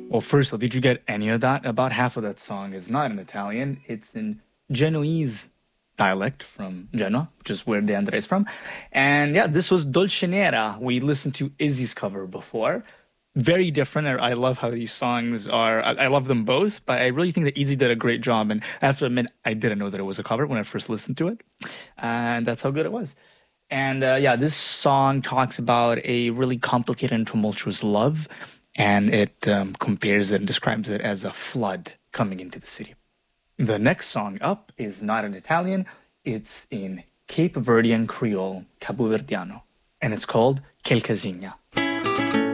Well, first of all, did you get any of that? About half of that song is not in Italian. It's in Genoese dialect from Genoa, which is where De André is from. And yeah, this was Dolce Nera. We listened to Izzy's cover before. Very different. I love how these songs are. I love them both, but I really think that Izzy did a great job. And I have to admit, I didn't know that it was a cover when I first listened to it. And that's how good it was. And yeah, this song talks about a really complicated and tumultuous love, and it compares it and describes it as a flood coming into the city. The next song up is not in Italian, it's in Cape Verdean Creole, Caboverdiano, and it's called Quelcasinha.